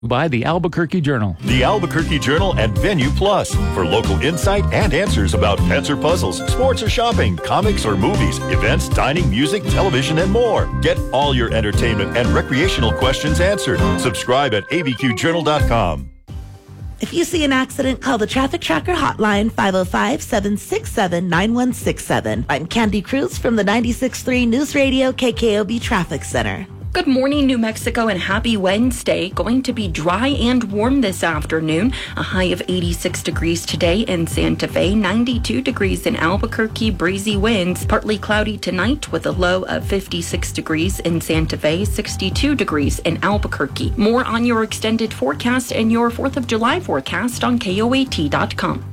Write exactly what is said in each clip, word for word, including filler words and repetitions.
By the Albuquerque Journal. The Albuquerque Journal and Venue Plus for local insight and answers about pets or puzzles, sports or shopping, comics or movies, events, dining, music, television, and more. Get all your entertainment and recreational questions answered. Subscribe at A B Q journal dot com. If you see an accident, call the Traffic Tracker hotline five oh five, seven six seven, nine one six seven. I'm Candy Cruz from the ninety-six point three News Radio K K O B Traffic Center. Good morning, New Mexico, and happy Wednesday. Going to be dry and warm this afternoon. A high of eighty-six degrees today in Santa Fe, ninety-two degrees in Albuquerque, breezy winds. Partly cloudy tonight with a low of fifty-six degrees in Santa Fe, sixty-two degrees in Albuquerque. More on your extended forecast and your fourth of July forecast on K O A T dot com.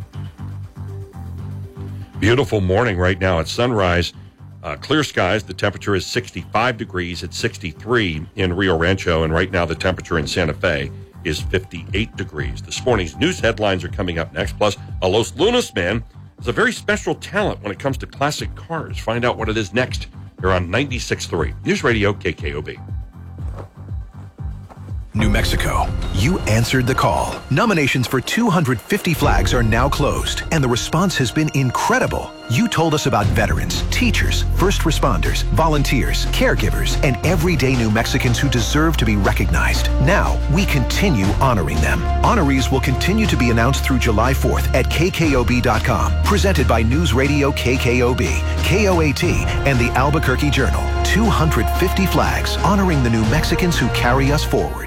Beautiful morning right now at sunrise. Uh, clear skies. The temperature is sixty-five degrees. It's sixty-three in Rio Rancho, and right now the temperature in Santa Fe is fifty-eight degrees. This morning's news headlines are coming up next. Plus, a Los Lunas man is a very special talent when it comes to classic cars. Find out what it is next here on ninety-six point three News Radio K K O B. New Mexico, you answered the call. Nominations for two hundred fifty flags are now closed, and the response has been incredible. You told us about veterans, teachers, first responders, volunteers, caregivers, and everyday New Mexicans who deserve to be recognized. Now, we continue honoring them. Honorees will continue to be announced through July fourth at K K O B dot com. Presented by News Radio K K O B, K O A T, and the Albuquerque Journal. two hundred fifty flags honoring the New Mexicans who carry us forward.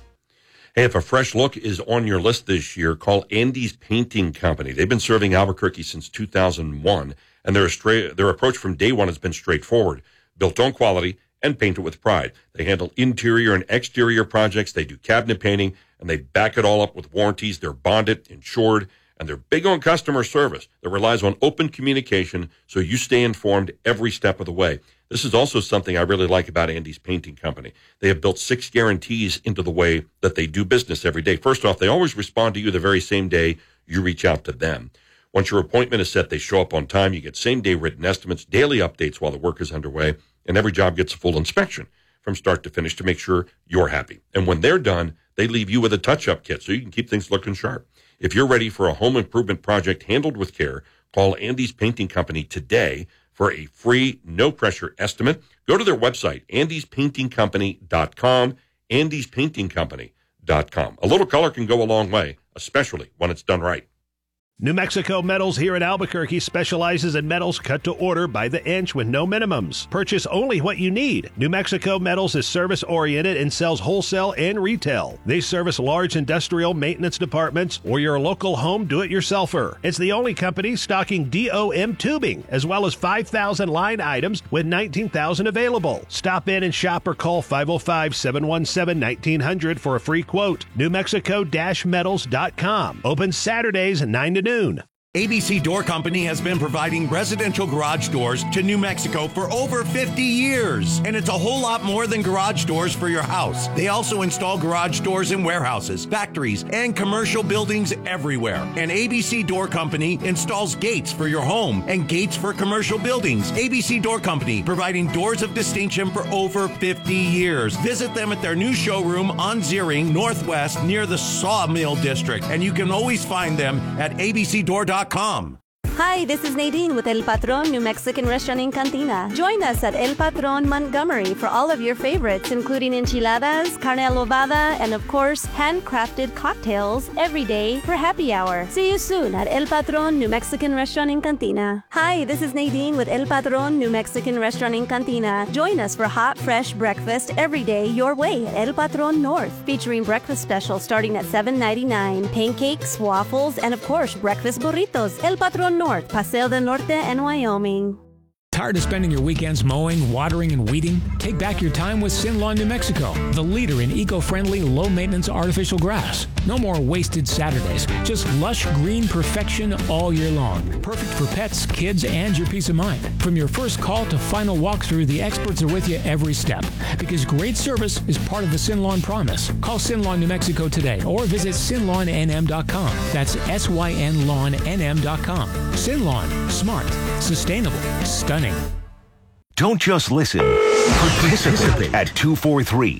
Hey, if a fresh look is on your list this year, call Andy's Painting Company. They've been serving Albuquerque since two thousand one, and their, straight, their approach from day one has been straightforward, built on quality, and painted with pride. They handle interior and exterior projects, they do cabinet painting, and they back it all up with warranties. They're bonded, insured, and they're big on customer service that relies on open communication so you stay informed every step of the way. This is also something I really like about Andy's Painting Company. They have built six guarantees into the way that they do business every day. First off, they always respond to you the very same day you reach out to them. Once your appointment is set, they show up on time. You get same-day written estimates, daily updates while the work is underway, and every job gets a full inspection from start to finish to make sure you're happy. And when they're done, they leave you with a touch-up kit so you can keep things looking sharp. If you're ready for a home improvement project handled with care, call Andy's Painting Company today for a free, no-pressure estimate. Go to their website, andys painting company dot com, andys painting company dot com. A little color can go a long way, especially when it's done right. New Mexico Metals here in Albuquerque specializes in metals cut to order by the inch with no minimums. Purchase only what you need. New Mexico Metals is service-oriented and sells wholesale and retail. They service large industrial maintenance departments or your local home do-it-yourselfer. It's the only company stocking D O M tubing, as well as five thousand line items with nineteen thousand available. Stop in and shop or call five oh five, seven one seven, nineteen hundred for a free quote. new mexico metals dot com. Open Saturdays nine to noon. A B C Door Company has been providing residential garage doors to New Mexico for over fifty years. And it's a whole lot more than garage doors for your house. They also install garage doors in warehouses, factories, and commercial buildings everywhere. And A B C Door Company installs gates for your home and gates for commercial buildings. A B C Door Company, providing doors of distinction for over fifty years. Visit them at their new showroom on Ziering Northwest near the Sawmill District. And you can always find them at a b c door dot com. Hi, this is Nadine with El Patron New Mexican Restaurant in Cantina. Join us at El Patron Montgomery for all of your favorites, including enchiladas, carne adobada, and of course, handcrafted cocktails every day for happy hour. See you soon at El Patron New Mexican Restaurant in Cantina. Hi, this is Nadine with El Patron New Mexican Restaurant in Cantina. Join us for hot, fresh breakfast every day your way at El Patron North, featuring breakfast specials starting at seven ninety-nine, pancakes, waffles, and of course, breakfast burritos. El Patron North, Paseo del Norte, and Wyoming. Tired of spending your weekends mowing, watering, and weeding? Take back your time with Sinlawn, New Mexico, the leader in eco-friendly, low-maintenance artificial grass. No more wasted Saturdays, just lush green perfection all year long. Perfect for pets, kids, and your peace of mind. From your first call to final walkthrough, the experts are with you every step, because great service is part of the Sinlawn promise. Call Sinlawn, New Mexico today, or visit sin lawn n m dot com. That's S Y N lawn N M dot com. Sinlawn, smart, sustainable, stunning. Don't just listen. Participate at two four three,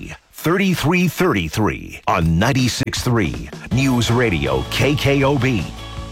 thirty-three thirty-three on ninety-six point three News Radio K K O B.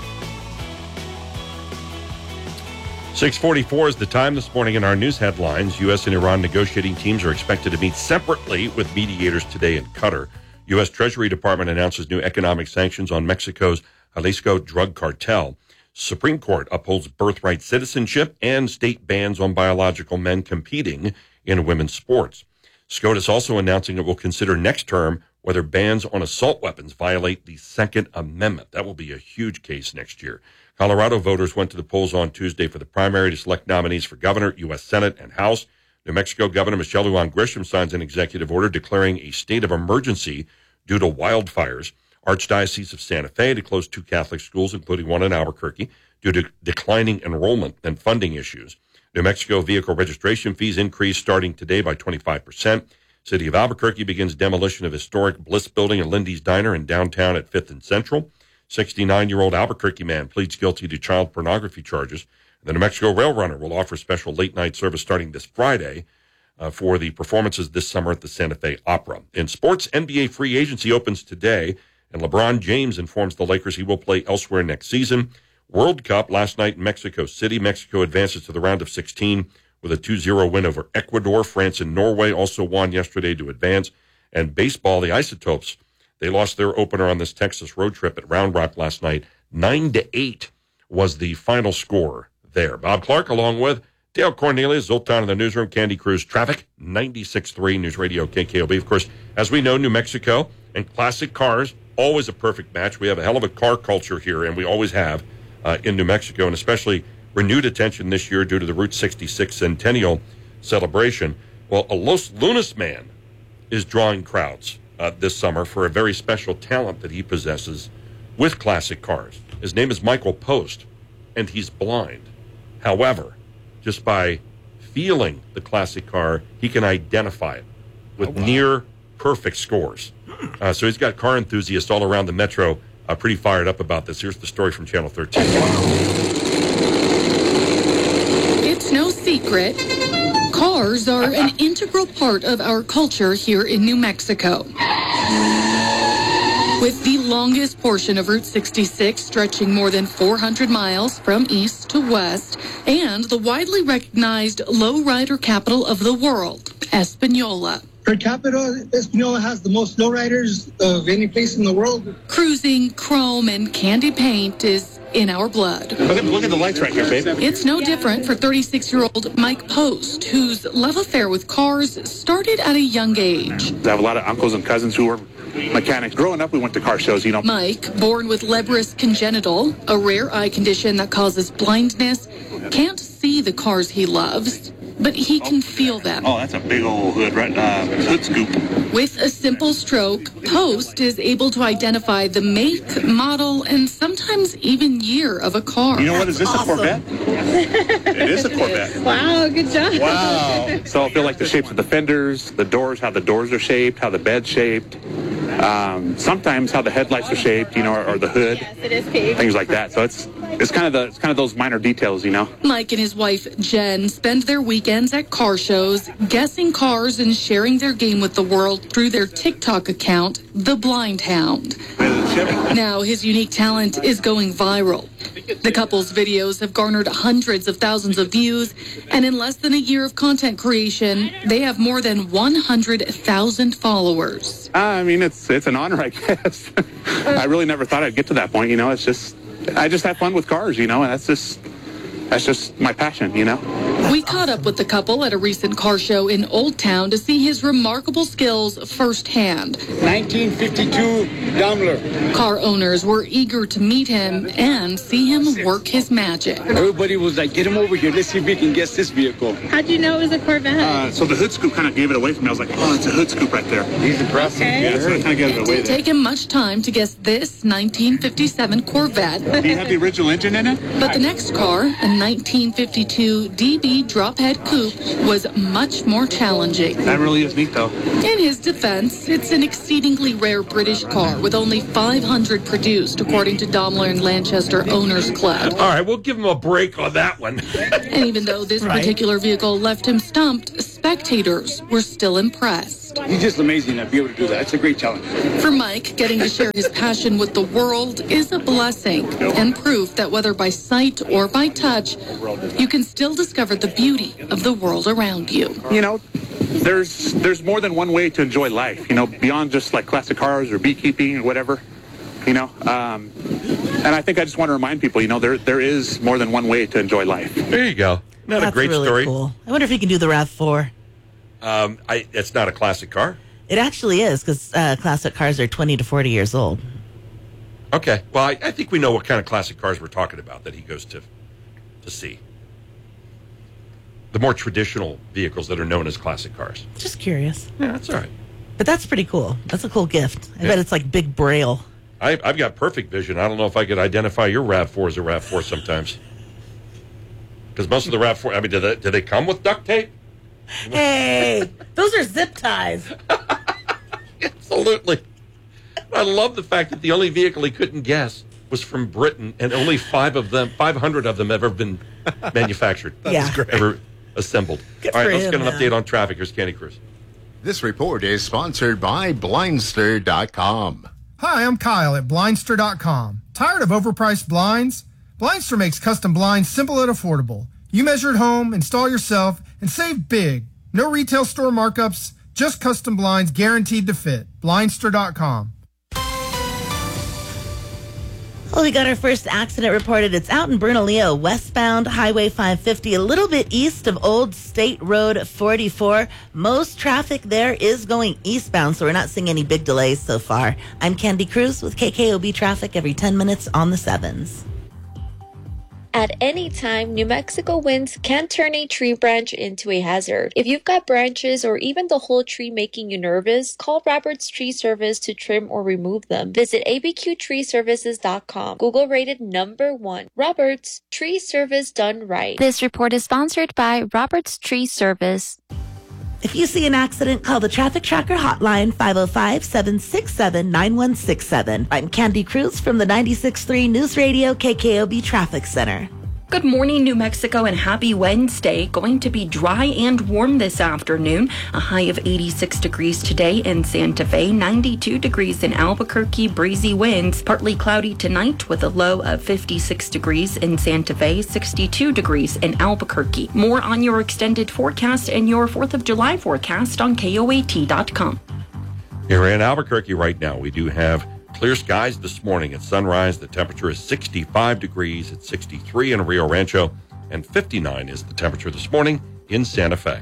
six forty-four is the time this morning in our news headlines. U S and Iran negotiating teams are expected to meet separately with mediators today in Qatar. U S Treasury Department announces new economic sanctions on Mexico's Jalisco drug cartel. Supreme Court upholds birthright citizenship and state bans on biological men competing in women's sports. SCOTUS also announcing it will consider next term whether bans on assault weapons violate the Second Amendment. That will be a huge case next year. Colorado voters went to the polls on Tuesday for the primary to select nominees for governor, U S Senate, and House. New Mexico Governor Michelle Lujan Grisham signs an executive order declaring a state of emergency due to wildfires. Archdiocese of Santa Fe to close two Catholic schools, including one in Albuquerque, due to declining enrollment and funding issues. New Mexico vehicle registration fees increase starting today by twenty-five percent. City of Albuquerque begins demolition of historic Bliss Building and Lindy's Diner in downtown at fifth and Central. sixty-nine-year-old Albuquerque man pleads guilty to child pornography charges. And the New Mexico Rail Runner will offer special late-night service starting this Friday uh, for the performances this summer at the Santa Fe Opera. In sports, N B A free agency opens today, and LeBron James informs the Lakers he will play elsewhere next season. World Cup last night in Mexico City. Mexico advances to the round of sixteen with a two zero win over Ecuador. France and Norway also won yesterday to advance. And baseball, the Isotopes, they lost their opener on this Texas road trip at Round Rock last night. Nine to eight was the final score there. Bob Clark along with Dale Cornelius, Zoltan in the newsroom, Candy Cruz, traffic, ninety-six point three News Radio K K O B. Of course, as we know, New Mexico and classic cars, always a perfect match. We have a hell of a car culture here, and we always have uh, in New Mexico, and especially renewed attention this year due to the Route sixty-six Centennial celebration. Well, a Los Lunas man is drawing crowds uh, this summer for a very special talent that he possesses with classic cars. His name is Michael Post, and he's blind. However, just by feeling the classic car, he can identify it with oh, wow. near perfect scores. Uh, so he's got car enthusiasts all around the metro uh, pretty fired up about this. Here's the story from Channel thirteen. It's no secret. Cars are an integral part of our culture here in New Mexico. With the longest portion of Route sixty-six stretching more than four hundred miles from east to west, and the widely recognized lowrider capital of the world, Espanola. Per capita, Espanola has the most lowriders of any place in the world. Cruising, chrome, and candy paint is in our blood. Look at, look at the lights right here, babe. It's no different for thirty-six-year-old Mike Post, whose love affair with cars started at a young age. I have a lot of uncles and cousins who were mechanics. Growing up, we went to car shows, you know. Mike, born with Leberus congenital, a rare eye condition that causes blindness, can't see the cars he loves, but he can feel them. Oh, that's a big old hood, right? Uh, hood scoop. With a simple stroke, Post is able to identify the make, model, and sometimes even year of a car. You know what? Is this awesome. A Corvette? It is a Corvette. Wow, good job. Wow. So I feel like the shapes of the fenders, the doors, how the doors are shaped, how the bed's shaped. Um, sometimes how the headlights are shaped, you know, or, or the hood, yes, it is paved. Things like that. So it's it's kind of the it's kind of those minor details, you know. Mike and his wife Jen spend their weekends at car shows, guessing cars and sharing their game with the world through their TikTok account, The Blind Hound. Now his unique talent is going viral. The couple's videos have garnered hundreds of thousands of views, and in less than a year of content creation, they have more than one hundred thousand followers. Uh, I mean, it's it's an honor, I guess. I really never thought I'd get to that point, you know. It's just, I just have fun with cars, you know, and that's just, that's just my passion, you know. We caught up with the couple at a recent car show in Old Town to see his remarkable skills firsthand. nineteen fifty-two Daimler. Car owners were eager to meet him and see him work his magic. Everybody was like, get him over here. Let's see if we can guess this vehicle. How'd you know it was a Corvette? Uh, so the hood scoop kind of gave it away from me. I was like, oh, it's a hood scoop right there. He's impressive. Okay. Yeah, so I kind of gave it away there. It didn't take him much time to guess this nineteen fifty-seven Corvette. Do you have the original engine in it? But the next car, a nineteen fifty-two D B drophead coupe, was much more challenging. That really is neat, though. In his defense, it's an exceedingly rare British car with only five hundred produced, according to Daimler and Lanchester Owners Club. All right, we'll give him a break on that one. And even though this right. particular vehicle left him stumped, spectators were still impressed. just he's just amazing to be able to do that. It's a great challenge. For Mike, getting to share his passion with the world is a blessing and proof that whether by sight or by touch, you can still discover the beauty of the world around you. You know, there's there's more than one way to enjoy life, you know, beyond just like classic cars or beekeeping or whatever, you know. Um, and I think I just want to remind people, you know, there there is more than one way to enjoy life. There you go. Not That's a great really story. Cool. I wonder if he can do the RAV four. Um, I, it's not a classic car. It actually is, because uh, classic cars are twenty to forty years old. Okay. Well, I, I think we know what kind of classic cars we're talking about that he goes to to see. The more traditional vehicles that are known as classic cars. Just curious. Yeah, that's all right. But that's pretty cool. That's a cool gift. I Yeah. bet it's like big braille. I, I've got perfect vision. I don't know if I could identify your RAV four as a RAV four sometimes. Because most of the RAV four, I mean, do they, do they come with duct tape? Hey, those are zip ties. Absolutely. I love the fact that the only vehicle he couldn't guess was from Britain, and only five of them, five hundred of them, have ever been manufactured. That's Yeah. great. Ever assembled. Good All right, for let's him, get an man. update on traffic. Here's Candy Cruz. This report is sponsored by Blindster dot com. Hi, I'm Kyle at Blindster dot com. Tired of overpriced blinds? Blindster makes custom blinds simple and affordable. You measure at home, install yourself, and save big. No retail store markups, just custom blinds guaranteed to fit. Blindster dot com. Well, we got our first accident reported. It's out in Bernalillo, westbound Highway five fifty, a little bit east of Old State Road forty-four. Most traffic there is going eastbound, so we're not seeing any big delays so far. I'm Candy Cruz with K K O B Traffic every ten minutes on the sevens. At any time, New Mexico winds can turn a tree branch into a hazard. If you've got branches or even the whole tree making you nervous, call Roberts Tree Service to trim or remove them. Visit A B Q tree services dot com. Google rated number one. Roberts Tree Service done right. This report is sponsored by Roberts Tree Service. If you see an accident, call the Traffic Tracker hotline, five oh five, seven six seven, nine one six seven. I'm Candy Cruz from the ninety-six point three News Radio K K O B Traffic Center. Good morning, New Mexico, and happy Wednesday. Going to be dry and warm this afternoon. A high of eighty-six degrees today in Santa Fe, ninety-two degrees in Albuquerque, breezy winds. Partly cloudy tonight with a low of fifty-six degrees in Santa Fe, sixty-two degrees in Albuquerque. More on your extended forecast and your fourth of July forecast on K O A T dot com. Here in Albuquerque right now, we do have clear skies this morning. At sunrise, the temperature is sixty-five degrees. It's sixty-three in Rio Rancho, and fifty-nine is the temperature this morning in Santa Fe.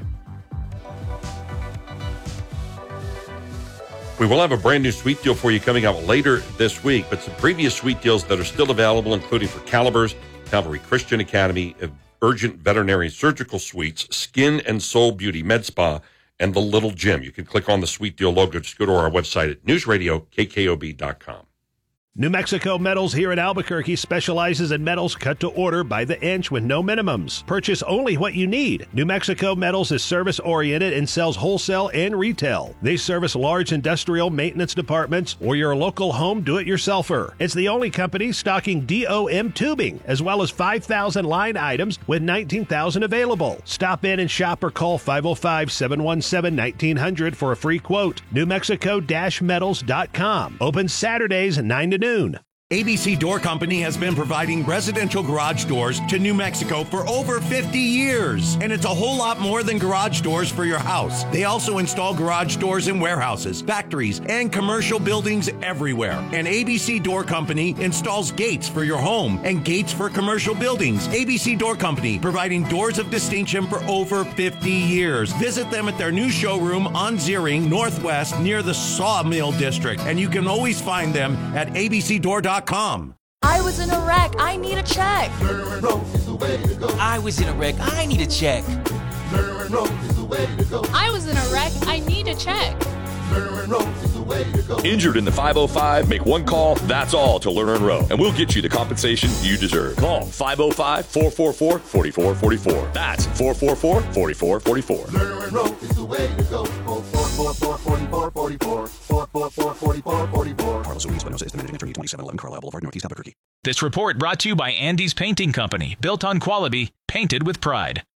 We will have a brand new sweet deal for you coming out later this week, but some previous sweet deals that are still available, including for Calibers, Calvary Christian Academy, Urgent Veterinary Surgical Suites, Skin and Soul Beauty Med Spa, and the Little Gym. You can click on the sweet deal logo. Just go to our website at news radio K K O B dot com. New Mexico Metals here in Albuquerque specializes in metals cut to order by the inch with no minimums. Purchase only what you need. New Mexico Metals is service-oriented and sells wholesale and retail. They service large industrial maintenance departments or your local home do-it-yourselfer. It's the only company stocking D O M tubing, as well as five thousand line items with nineteen thousand available. Stop in and shop or call five oh five, seven one seven, nineteen hundred for a free quote. New Mexico Metals dot com. Open Saturdays nine to noon. A B C Door Company has been providing residential garage doors to New Mexico for over fifty years. And it's a whole lot more than garage doors for your house. They also install garage doors in warehouses, factories, and commercial buildings everywhere. And A B C Door Company installs gates for your home and gates for commercial buildings. A B C Door Company, providing doors of distinction for over fifty years. Visit them at their new showroom on Ziering Northwest near the Sawmill District. And you can always find them at A B C door dot com. I was in a wreck. I need a check. I was in a wreck. I need a check. I was in a wreck. I need a check. Injured in the five oh five? Make one call, that's all, to Lerner and Rowe, and we'll get you the compensation you deserve. Call five oh five, four four four, four four four four. That's four four four, four four four four. Lerner and Rowe is the way to go. four four four, four four four four. four four four, four four four four. Carlos Ruiz Espinosa is the managing attorney, twenty-seven eleven Carlisle Boulevard, Northeast Albuquerque. This report brought to you by Andy's Painting Company, built on quality, painted with pride.